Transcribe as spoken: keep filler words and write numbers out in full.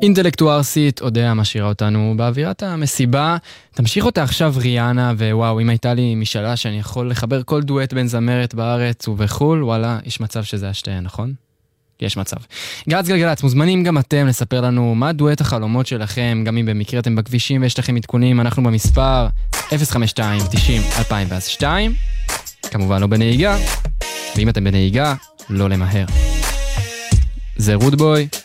אינטלקטוארסית, אודיה משאירה אותנו באווירת המסיבה. תמשיך אותה עכשיו ריאנה, ווואו, אם הייתה לי משאלה שאני יכול לחבר כל דואט בין זמרת בארץ ובחול, וואלה, יש מצב שזה השתייה, נכון? יש מצב. גלץ גלגלץ, מוזמנים גם אתם לספר לנו מה דואט החלומות שלכם, גם אם במקרה אתם בכבישים ויש לכם עדכונים, אנחנו במספר אפס חמש שתיים תשעים אלפיים ושתיים, כמובן לא בנהיגה, ואם אתם בנהיגה, לא למהר. זה רודבוי.